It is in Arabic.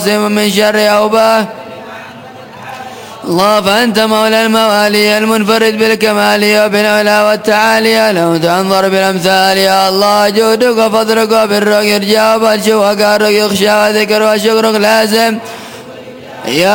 من شر أوباه. الله فأنت مولى الموالي المنفرد بالكمال وبالعلا والتعالي، لو تنظر بالأمثال يا الله جودك وفضلك وبرك يرجى وبالشوق يخشى وذكر وشكرك لازم يا